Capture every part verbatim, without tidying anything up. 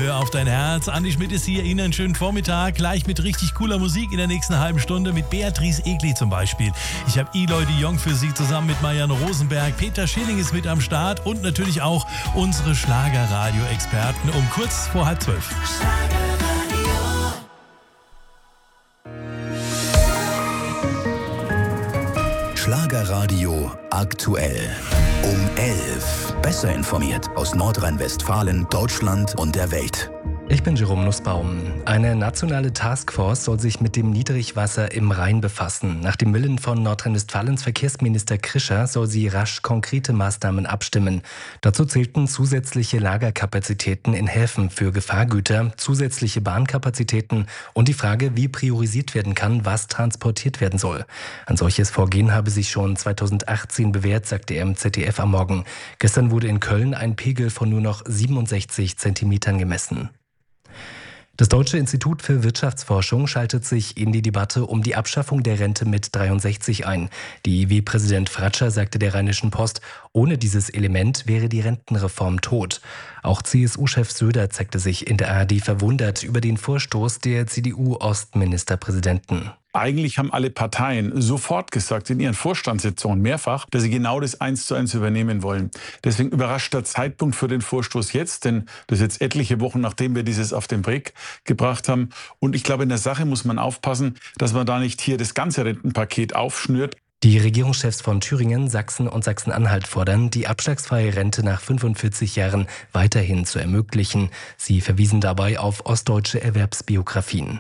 Hör auf dein Herz. Andi Schmidt ist hier. Ihnen einen schönen Vormittag. Gleich mit richtig cooler Musik in der nächsten halben Stunde mit Beatrice Egli zum Beispiel. Ich habe Eloy de Jong für Sie zusammen mit Marianne Rosenberg. Peter Schilling ist mit am Start und natürlich auch unsere Schlagerradio-Experten um kurz vor halb zwölf. Schlagerradio aktuell. Um elf. Besser informiert aus Nordrhein-Westfalen, Deutschland und der Welt. Ich bin Jerome Nussbaum. Eine nationale Taskforce soll sich mit dem Niedrigwasser im Rhein befassen. Nach dem Willen von Nordrhein-Westfalens Verkehrsminister Krischer soll sie rasch konkrete Maßnahmen abstimmen. Dazu zählten zusätzliche Lagerkapazitäten in Häfen für Gefahrgüter, zusätzliche Bahnkapazitäten und die Frage, wie priorisiert werden kann, was transportiert werden soll. Ein solches Vorgehen habe sich schon zweitausendachtzehn bewährt, sagte er im Z D F am Morgen. Gestern wurde in Köln ein Pegel von nur noch siebenundsechzig Zentimetern gemessen. Das Deutsche Institut für Wirtschaftsforschung schaltet sich in die Debatte um die Abschaffung der Rente mit dreiundsechzig ein. Die I W-Präsident Fratscher sagte der Rheinischen Post, ohne dieses Element wäre die Rentenreform tot. Auch C S U-Chef Söder zeigte sich in der A R D verwundert über den Vorstoß der C D U-Ostministerpräsidenten. Eigentlich haben alle Parteien sofort gesagt, in ihren Vorstandssitzungen mehrfach, dass sie genau das eins zu eins übernehmen wollen. Deswegen überrascht der Zeitpunkt für den Vorstoß jetzt, denn das ist jetzt etliche Wochen, nachdem wir dieses auf den Weg gebracht haben. Und ich glaube, in der Sache muss man aufpassen, dass man da nicht hier das ganze Rentenpaket aufschnürt. Die Regierungschefs von Thüringen, Sachsen und Sachsen-Anhalt fordern, die abschlagsfreie Rente nach fünfundvierzig Jahren weiterhin zu ermöglichen. Sie verwiesen dabei auf ostdeutsche Erwerbsbiografien.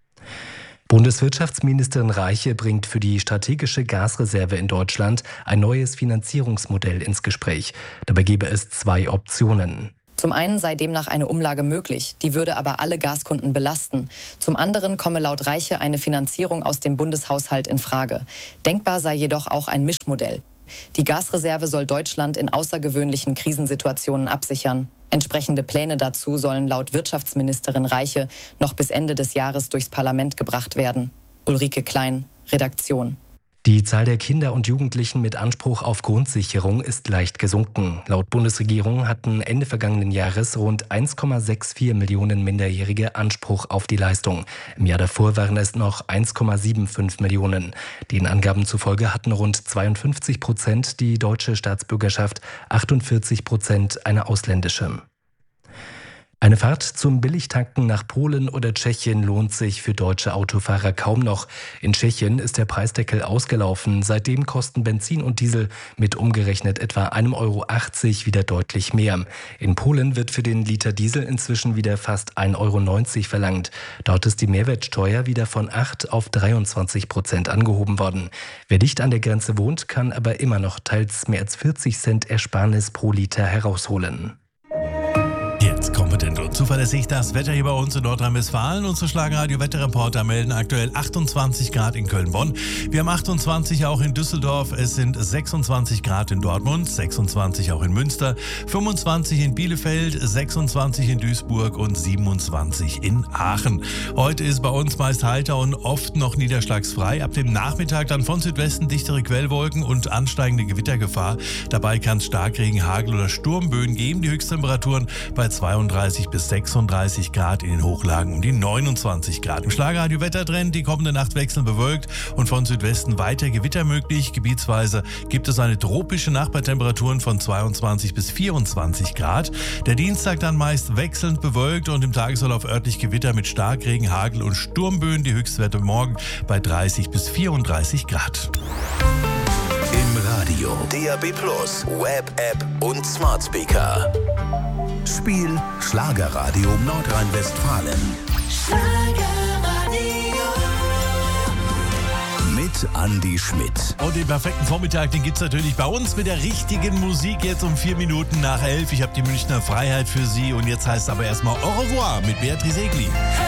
Bundeswirtschaftsministerin Reiche bringt für die strategische Gasreserve in Deutschland ein neues Finanzierungsmodell ins Gespräch. Dabei gäbe es zwei Optionen. Zum einen sei demnach eine Umlage möglich, die würde aber alle Gaskunden belasten. Zum anderen komme laut Reiche eine Finanzierung aus dem Bundeshaushalt in Frage. Denkbar sei jedoch auch ein Mischmodell. Die Gasreserve soll Deutschland in außergewöhnlichen Krisensituationen absichern. Entsprechende Pläne dazu sollen laut Wirtschaftsministerin Reiche noch bis Ende des Jahres durchs Parlament gebracht werden. Ulrike Klein, Redaktion. Die Zahl der Kinder und Jugendlichen mit Anspruch auf Grundsicherung ist leicht gesunken. Laut Bundesregierung hatten Ende vergangenen Jahres rund eins Komma vierundsechzig Millionen Minderjährige Anspruch auf die Leistung. Im Jahr davor waren es noch eins Komma fünfundsiebzig Millionen. Den Angaben zufolge hatten rund zweiundfünfzig Prozent die deutsche Staatsbürgerschaft, achtundvierzig Prozent eine ausländische. Eine Fahrt zum Billigtanken nach Polen oder Tschechien lohnt sich für deutsche Autofahrer kaum noch. In Tschechien ist der Preisdeckel ausgelaufen. Seitdem kosten Benzin und Diesel mit umgerechnet etwa ein Euro achtzig wieder deutlich mehr. In Polen wird für den Liter Diesel inzwischen wieder fast ein Euro neunzig verlangt. Dort ist die Mehrwertsteuer wieder von acht auf dreiundzwanzig Prozent angehoben worden. Wer dicht an der Grenze wohnt, kann aber immer noch teils mehr als vierzig Cent Ersparnis pro Liter herausholen. Jetzt kompetent und zuverlässig das Wetter hier bei uns in Nordrhein-Westfalen. Unsere Schlagerradio-Wetterreporter melden aktuell achtundzwanzig Grad in Köln-Bonn. Wir haben achtundzwanzig auch in Düsseldorf. Es sind sechsundzwanzig Grad in Dortmund, sechsundzwanzig auch in Münster, fünfundzwanzig in Bielefeld, sechsundzwanzig in Duisburg und siebenundzwanzig in Aachen. Heute ist bei uns meist heiter und oft noch niederschlagsfrei. Ab dem Nachmittag dann von Südwesten dichtere Quellwolken und ansteigende Gewittergefahr. Dabei kann es Starkregen, Hagel oder Sturmböen geben. Die Höchsttemperaturen bei zweiunddreißig bis sechsunddreißig Grad, in den Hochlagen um die neunundzwanzig Grad. Im Schlagerradio Wettertrend, die kommende Nacht wechselnd bewölkt und von Südwesten weiter Gewitter möglich. Gebietsweise gibt es eine tropische Nacht bei Temperaturen von zweiundzwanzig bis vierundzwanzig Grad. Der Dienstag dann meist wechselnd bewölkt und im Tagesverlauf örtlich Gewitter mit Starkregen, Hagel und Sturmböen. Die Höchstwerte morgen bei dreißig bis vierunddreißig Grad. Im Radio, D A B Plus, Web-App und Smart Speaker. Spiel Schlagerradio Nordrhein-Westfalen. Schlagerradio. Mit Andi Schmidt. Und den perfekten Vormittag, den gibt's natürlich bei uns mit der richtigen Musik jetzt um vier Minuten nach elf. Ich habe die Münchner Freiheit für Sie und jetzt heißt es aber erstmal Au revoir mit Beatrice Egli.